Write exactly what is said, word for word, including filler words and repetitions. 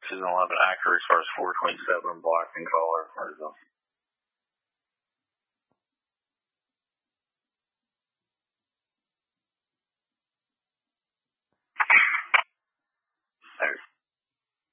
two thousand eleven Acura as far as four twenty-seven, black in color.